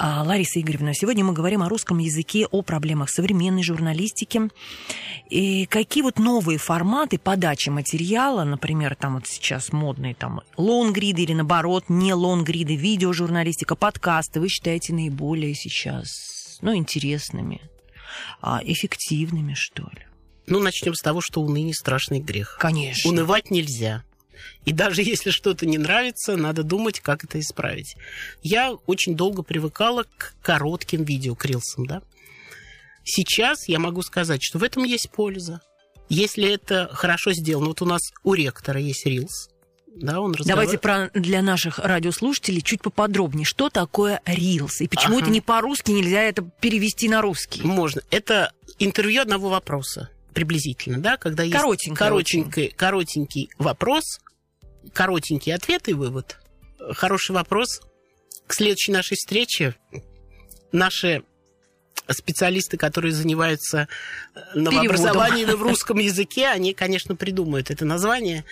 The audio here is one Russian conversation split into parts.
Лариса Игоревна, сегодня мы говорим о русском языке, о проблемах современной журналистики. И какие вот новые форматы подачи материала, например, там вот сейчас модные там лонгриды или, наоборот, не лонгриды, видеожурналистика, подкасты, вы считаете наиболее сейчас, интересными, эффективными, что ли? Начнем с того, что уныние – страшный грех. Конечно. Унывать нельзя. И даже если что-то не нравится, надо думать, как это исправить. Я очень долго привыкала к коротким видео, к рилсам, да. Сейчас я могу сказать, что в этом есть польза. Если это хорошо сделано. Вот у нас у ректора есть рилс. Да, он Давайте для наших радиослушателей чуть поподробнее. Что такое рилс? И почему это не по-русски, нельзя это перевести на русский? Можно. Это интервью одного вопроса. Приблизительно, да, когда есть коротенький вопрос, коротенький ответ и вывод. Хороший вопрос. К следующей нашей встрече наши специалисты, которые занимаются новообразованием в русском языке, они, конечно, придумают это название.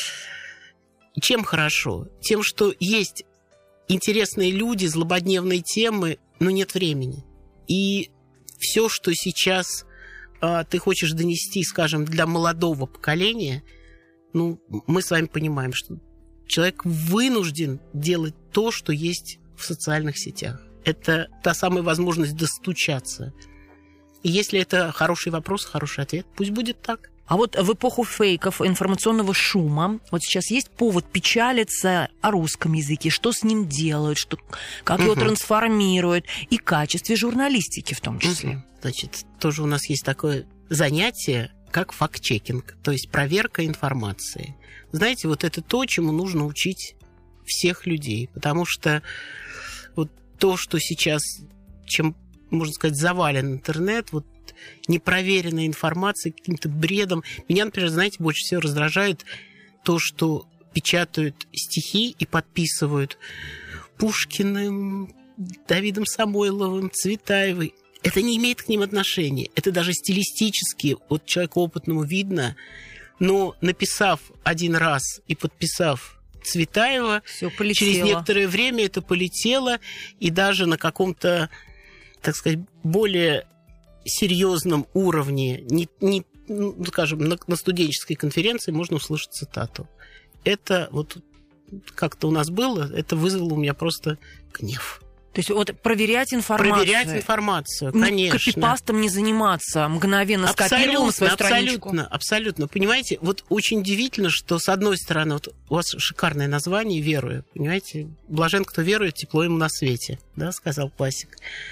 Чем хорошо? Тем, что есть интересные люди, злободневные темы, но нет времени. И все, что сейчас ты хочешь донести, скажем, для молодого поколения, мы с вами понимаем, что человек вынужден делать то, что есть в социальных сетях. Это та самая возможность достучаться. И если это хороший вопрос, хороший ответ, пусть будет так. А вот в эпоху фейков, информационного шума, вот сейчас есть повод печалиться о русском языке, что с ним делают, как его трансформируют, и качестве журналистики в том числе. Значит, тоже у нас есть такое занятие, как факт-чекинг, то есть проверка информации. Знаете, вот это то, чему нужно учить всех людей, потому что вот то, что сейчас, чем, можно сказать, завален интернет, вот непроверенной информацией, каким-то бредом. Меня, например, знаете, больше всего раздражает то, что печатают стихи и подписывают Пушкиным, Давидом Самойловым, Цветаевой. Это не имеет к ним отношения. Это даже стилистически, вот человеку опытному видно, но написав один раз и подписав Цветаева, через некоторое время это полетело, и даже на каком-то, так сказать, более серьезном уровне, скажем, на студенческой конференции можно услышать цитату. Это вот как-то у нас было, это вызвало у меня просто гнев. То есть вот проверять информацию. Проверять информацию, конечно. Копипастом не заниматься, мгновенно скопировал на свою страничку. Абсолютно. Понимаете, вот очень удивительно, что с одной стороны, вот у вас шикарное название «Верую». Понимаете, блажен, кто верует, тепло ему на свете, да, сказал классик.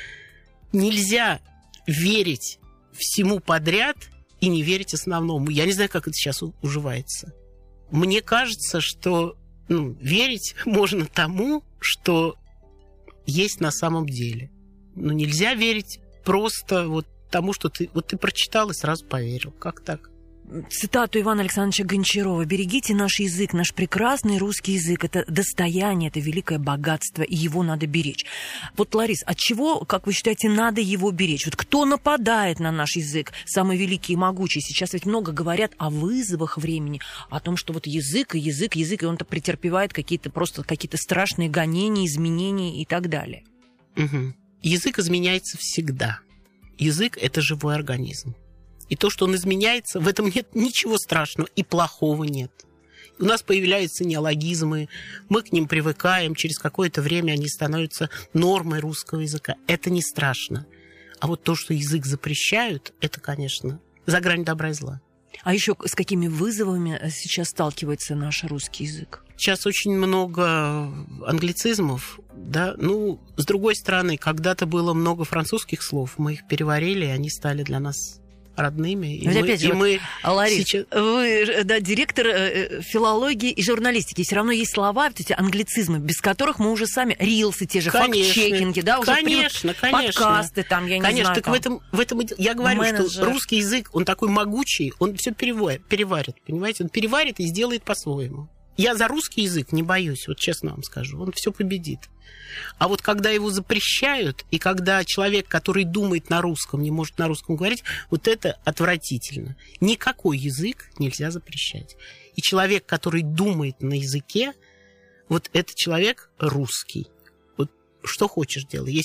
Нельзя верить всему подряд и не верить основному. Я не знаю, как это сейчас уживается. Мне кажется, что верить можно тому, что есть на самом деле. Но нельзя верить просто вот тому, что ты прочитал и сразу поверил. Как так? Цитату Ивана Александровича Гончарова: «Берегите наш язык, наш прекрасный русский язык. Это достояние, это великое богатство, и его надо беречь». Вот, Ларис, от чего, как вы считаете, надо его беречь? Вот кто нападает на наш язык, самый великий и могучий? Сейчас ведь много говорят о вызовах времени, о том, что вот язык, и он-то претерпевает какие-то страшные гонения, изменения и так далее. Угу. Язык изменяется всегда. Язык – это живой организм. И то, что он изменяется, в этом нет ничего страшного, и плохого нет. У нас появляются неологизмы, мы к ним привыкаем, через какое-то время они становятся нормой русского языка. Это не страшно. А вот то, что язык запрещают, это, конечно, за грань добра и зла. А еще с какими вызовами сейчас сталкивается наш русский язык? Сейчас очень много англицизмов, да. С другой стороны, когда-то было много французских слов, мы их переварили, и они стали для нас родными. Ларис, сейчас... вы директор филологии и журналистики. Все равно есть слова, эти англицизмы, без которых мы уже сами, рилсы, те же факт-чекинги, да, уже подкасты, там, я не знаю. Так в этом я говорю, что русский язык, он такой могучий, он все переварит, понимаете? Он переварит и сделает по-своему. Я за русский язык не боюсь, вот честно вам скажу, он все победит. А вот когда его запрещают, и когда человек, который думает на русском, не может на русском говорить, вот это отвратительно. Никакой язык нельзя запрещать. И человек, который думает на языке, вот этот человек русский. Вот что хочешь делай.